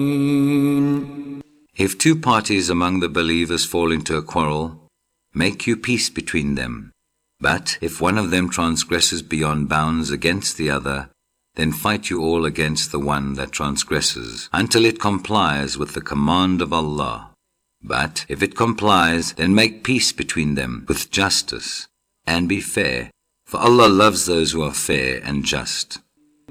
If two parties among the believers fall into a quarrel, make you peace between them. But if one of them transgresses beyond bounds against the other, then fight you all against the one that transgresses, until it complies with the command of Allah. But if it complies, then make peace between them with justice, and be fair, for Allah loves those who are fair and just.